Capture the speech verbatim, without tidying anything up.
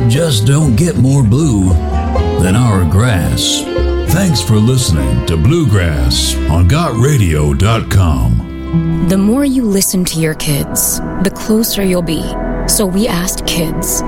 It just don't get more blue than our grass. Thanks for listening to Bluegrass on got radio dot com. The more you listen to your kids, the closer you'll be. So we asked kids,